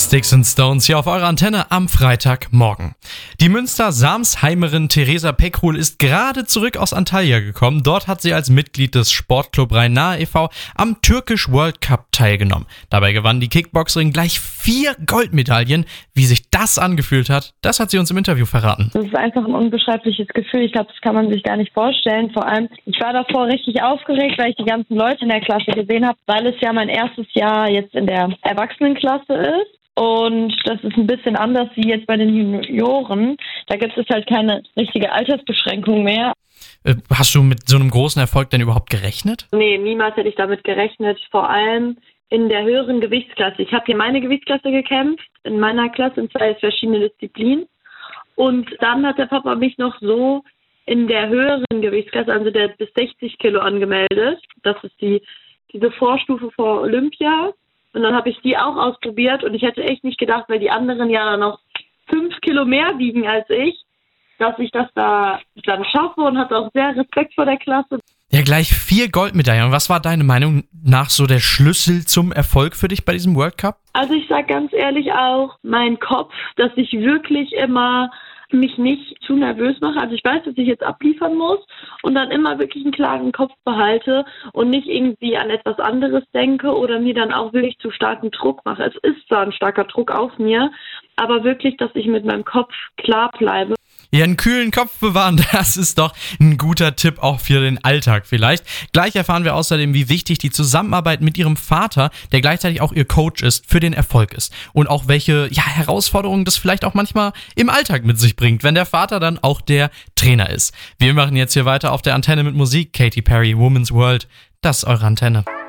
Sticks and Stones hier auf eurer Antenne am Freitagmorgen. Die Münster-Samsheimerin Theresa Peckrul ist gerade zurück aus Antalya gekommen. Dort hat sie als Mitglied des Sportclub Rhein-Nahe e.V. am Türkisch World Cup teilgenommen. Dabei gewann die Kickboxerin gleich 4 Goldmedaillen. Wie sich das angefühlt hat, das hat sie uns im Interview verraten. Das ist einfach ein unbeschreibliches Gefühl. Ich glaube, das kann man sich gar nicht vorstellen. Vor allem, ich war davor richtig aufgeregt, weil ich die ganzen Leute in der Klasse gesehen habe, weil es ja mein erstes Jahr jetzt in der Erwachsenenklasse ist. Und das ist ein bisschen anders wie jetzt bei den Junioren. Da gibt es halt keine richtige Altersbeschränkung mehr. Hast du mit so einem großen Erfolg denn überhaupt gerechnet? Nee, niemals hätte ich damit gerechnet. Vor allem in der höheren Gewichtsklasse. Ich habe hier meine Gewichtsklasse gekämpft, in meiner Klasse in 2 verschiedenen Disziplinen. Und dann hat der Papa mich noch so in der höheren Gewichtsklasse, also der bis 60 Kilo angemeldet. Das ist diese Vorstufe vor Olympia. Und dann habe ich die auch ausprobiert und ich hätte echt nicht gedacht, weil die anderen ja noch 5 Kilo mehr wiegen als ich, dass ich das da dann schaffe und hatte auch sehr Respekt vor der Klasse. Ja, gleich 4 Goldmedaillen. Und was war deine Meinung nach so der Schlüssel zum Erfolg für dich bei diesem World Cup? Also ich sage ganz ehrlich auch, mein Kopf, dass ich wirklich immer mich nicht zu nervös mache. Also ich weiß, dass ich jetzt abliefern muss und dann immer wirklich einen klaren Kopf behalte und nicht irgendwie an etwas anderes denke oder mir dann auch wirklich zu starken Druck mache. Es ist zwar ein starker Druck auf mir, aber wirklich, dass ich mit meinem Kopf klar bleibe. Ja, einen kühlen Kopf bewahren, das ist doch ein guter Tipp auch für den Alltag vielleicht. Gleich erfahren wir außerdem, wie wichtig die Zusammenarbeit mit ihrem Vater, der gleichzeitig auch ihr Coach ist, für den Erfolg ist. Und auch welche Herausforderungen das vielleicht auch manchmal im Alltag mit sich bringt, wenn der Vater dann auch der Trainer ist. Wir machen jetzt hier weiter auf der Antenne mit Musik. Katy Perry, Woman's World, das ist eure Antenne.